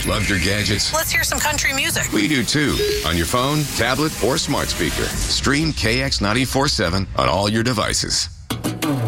Loved your gadgets? Let's hear some country music. We do too. On your phone, tablet, or smart speaker. Stream KX 94.7 on all your devices.